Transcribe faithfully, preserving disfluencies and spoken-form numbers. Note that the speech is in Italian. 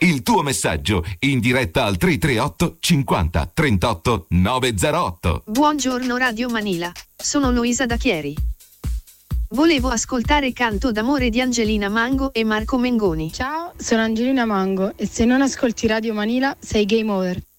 Il tuo messaggio in diretta al tre tre otto cinquanta trentotto novecentotto. Buongiorno Radio Manila, sono Luisa da Chieri. Volevo ascoltare Canto d'amore di Angelina Mango e Marco Mengoni. Ciao, sono Angelina Mango e se non ascolti Radio Manila sei game over.